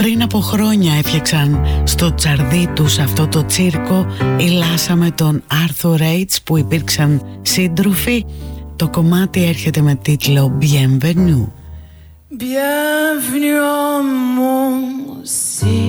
πριν από χρόνια έφτιαξαν στο τσαρδί τους αυτό το τσίρκο η Λάσα με τον Άρθουρ Ρέιτς που υπήρξαν σύντροφοι. Το κομμάτι έρχεται με τίτλο Bienvenue. Bienvenue en mon ciel.